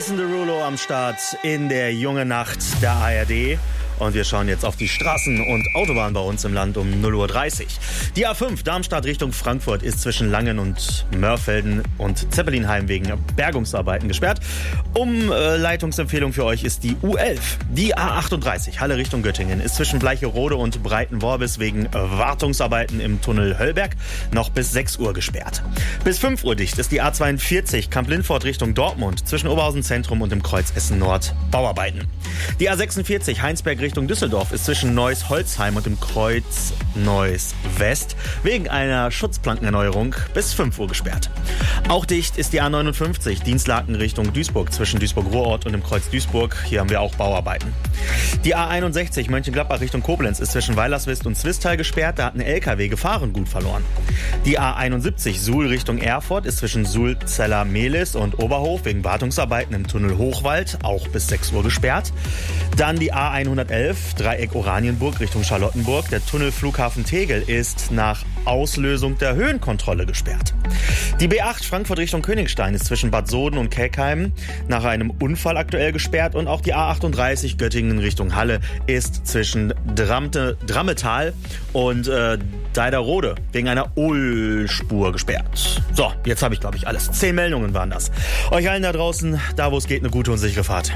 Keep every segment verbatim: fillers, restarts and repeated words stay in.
Jason Derulo am Start in der Junge Nacht der A R D. Und wir schauen jetzt auf die Straßen und Autobahnen bei uns im Land um null Uhr dreißig. Die A fünf Darmstadt Richtung Frankfurt ist zwischen Langen und Mörfelden und Zeppelinheim wegen Bergungsarbeiten gesperrt. Umleitungsempfehlung für euch ist die U elf. Die A achtunddreißig Halle Richtung Göttingen ist zwischen Bleicherode und Breitenworbis wegen Wartungsarbeiten im Tunnel Höllberg noch bis sechs Uhr gesperrt. Bis fünf Uhr dicht ist die A zweiundvierzig Kamp-Lindfort Richtung Dortmund zwischen Oberhausen Zentrum und dem Kreuz Essen Nord Bauarbeiten. Die A sechsundvierzig Heinsberg Richtung Düsseldorf ist zwischen Neuss-Holzheim und dem Kreuz Neuss-West wegen einer Schutzplankenerneuerung bis fünf Uhr gesperrt. Auch dicht ist die A neunundfünfzig Dienstlaken Richtung Duisburg zwischen Duisburg-Ruhrort und dem Kreuz Duisburg. Hier haben wir auch Bauarbeiten. Die A einundsechzig Mönchengladbach Richtung Koblenz ist zwischen Weilerswist und Zwistal gesperrt. Da hat ein L K W Gefahrengut verloren. Die A einundsiebzig Suhl Richtung Erfurt ist zwischen Suhl-Zeller-Mehlis und Oberhof wegen Wartungsarbeiten im Tunnel Hochwald auch bis sechs Uhr gesperrt. Dann die A hundertelf Dreieck Oranienburg Richtung Charlottenburg. Der Tunnel Flughafen Tegel ist nach Auslösung der Höhenkontrolle gesperrt. Die B acht Frankfurt Richtung Königstein ist zwischen Bad Soden und Kelkheim nach einem Unfall aktuell gesperrt. Und auch die A achtunddreißig Göttingen Richtung Halle ist zwischen Dramte, Drammetal und äh, Deiderode wegen einer Ohlspur gesperrt. So, jetzt habe ich, glaube ich, alles. Zehn Meldungen waren das. Euch allen da draußen, da wo es geht, eine gute und sichere Fahrt.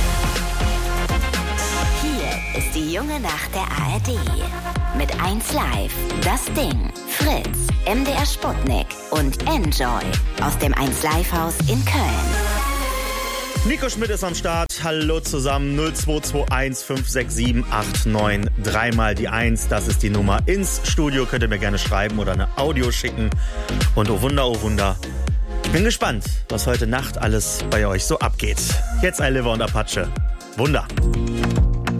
Ist die Junge Nacht der A R D. Mit eins Live, Das Ding, Fritz, M D R Sputnik und Enjoy aus dem eins Live Haus in Köln. Nico Schmidt ist am Start. Hallo zusammen. null zwei zwei eins fünf sechs sieben acht neun drei mal die eins. Das ist die Nummer ins Studio. Könnt ihr mir gerne schreiben oder eine Audio schicken. Und oh Wunder, oh Wunder. Ich bin gespannt, was heute Nacht alles bei euch so abgeht. Jetzt ein Liver und Apache. Wunder.